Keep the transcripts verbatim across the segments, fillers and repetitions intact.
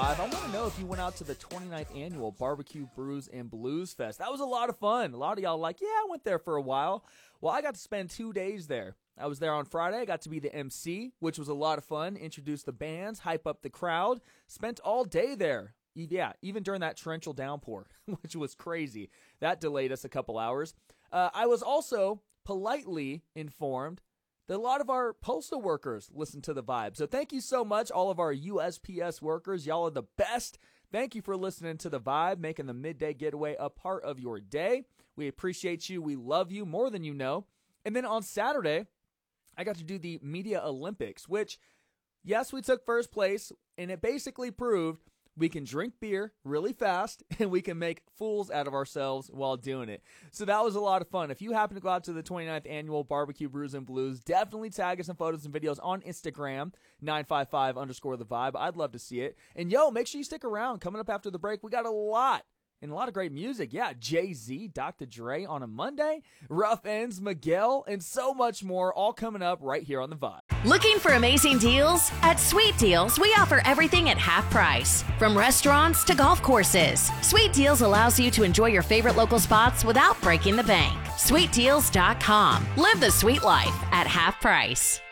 Vibe. I want to know if you went out to the twenty-ninth Annual Barbecue, Brews, and Blues Fest. That was a lot of fun. A lot of y'all like, yeah, I went there for a while. Well, I got to spend two days there. I was there on Friday. I got to be the M C, which was a lot of fun. Introduce the bands, hype up the crowd. Spent all day there. Yeah, even during that torrential downpour, which was crazy. That delayed us a couple hours. Uh, I was also politely informed that a lot of our postal workers listen to the Vibe. So thank you so much, all of our U S P S workers. Y'all are the best. Thank you for listening to the Vibe, making the midday getaway a part of your day. We appreciate you. We love you more than you know. And then on Saturday, I got to do the Media Olympics, which, yes, we took first place, and it basically proved we can drink beer really fast, and we can make fools out of ourselves while doing it. So that was a lot of fun. If you happen to go out to the twenty-ninth Annual Barbecue, Brews, and Blues, definitely tag us some photos and videos on Instagram, nine five five underscore the vibe. I'd love to see it. And, yo, make sure you stick around. Coming up after the break, we got a lot. And a lot of great music. Yeah, Jay-Z, Doctor Dre on a Monday, Rough Ends, Miguel, and so much more, all coming up right here on The Vibe. Looking for amazing deals? At Sweet Deals, we offer everything at half price. From restaurants to golf courses, Sweet Deals allows you to enjoy your favorite local spots without breaking the bank. sweet deals dot com. Live the sweet life at half price.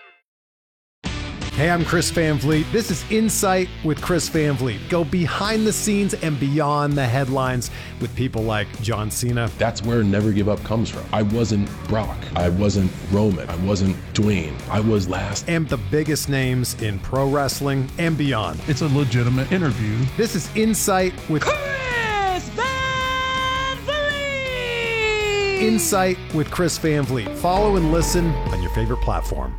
Hey, I'm Chris Van Vliet. This is Insight with Chris Van Vliet. Go behind the scenes and beyond the headlines with people like John Cena. That's where Never Give Up comes from. I wasn't Brock. I wasn't Roman. I wasn't Dwayne. I was last. And the biggest names in pro wrestling and beyond. It's a legitimate interview. This is Insight with Chris Van Vliet. Insight with Chris Van Vliet. Follow and listen on your favorite platform.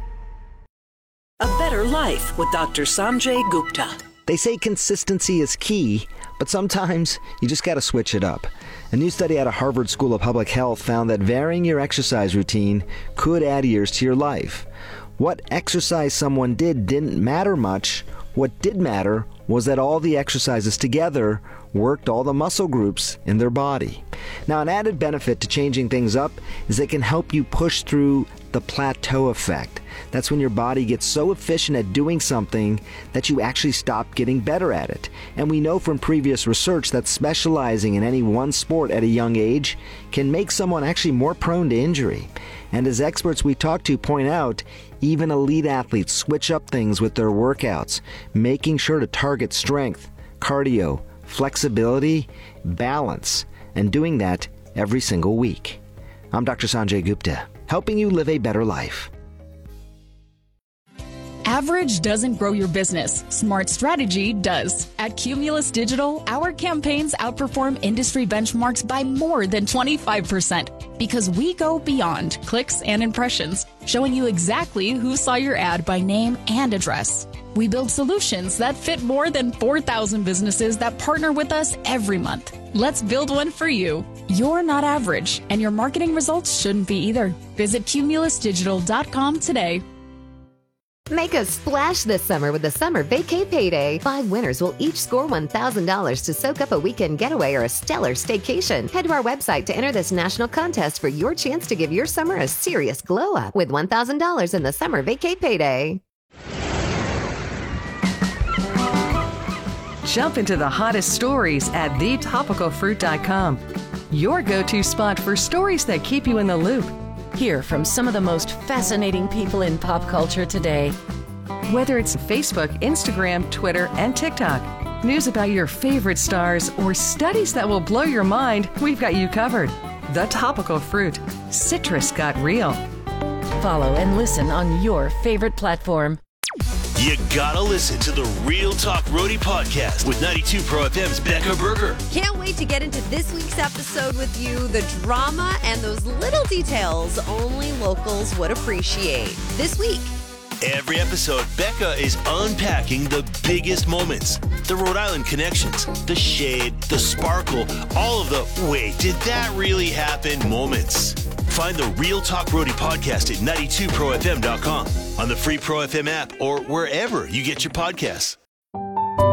A Better Life with Doctor Sanjay Gupta. They say consistency is key, but sometimes you just got to switch it up. A new study out of Harvard School of Public Health found that varying your exercise routine could add years to your life. What exercise someone did didn't matter much. What did matter was that all the exercises together worked all the muscle groups in their body. Now, an added benefit to changing things up is they can help you push through the plateau effect. That's when your body gets so efficient at doing something that you actually stop getting better at it. And we know from previous research that specializing in any one sport at a young age can make someone actually more prone to injury. And as experts we talk to point out, even elite athletes switch up things with their workouts, making sure to target strength, cardio, flexibility, balance, and doing that every single week. I'm Doctor Sanjay Gupta, helping you live a better life. Average doesn't grow your business. Smart strategy does. At Cumulus Digital, our campaigns outperform industry benchmarks by more than twenty-five percent because we go beyond clicks and impressions, showing you exactly who saw your ad by name and address. We build solutions that fit more than four thousand businesses that partner with us every month. Let's build one for you. You're not average, and your marketing results shouldn't be either. Visit cumulus digital dot com today. Make a splash this summer with the Summer Vacay Payday. Five winners will each score one thousand dollars to soak up a weekend getaway or a stellar staycation. Head to our website to enter this national contest for your chance to give your summer a serious glow up with one thousand dollars in the Summer Vacay Payday. Jump into the hottest stories at the topical fruit dot com. Your go-to spot for stories that keep you in the loop. Hear from some of the most fascinating people in pop culture today. Whether it's Facebook, Instagram, Twitter, and TikTok, news about your favorite stars, or studies that will blow your mind, we've got you covered. The Topical Fruit. Citrus got real. Follow and listen on your favorite platform. You gotta listen to the Real Talk Roadie podcast with ninety-two Pro F M's Becca Berger. Can't wait to get into this week's episode with you. The drama and those little details only locals would appreciate. This week. Every episode, Becca is unpacking the biggest moments, the Rhode Island connections, the shade, the sparkle, all of the wait, did that really happen moments. Find the Real Talk Roadie podcast at ninety-two pro f m dot com, on the free Pro F M app, or wherever you get your podcasts.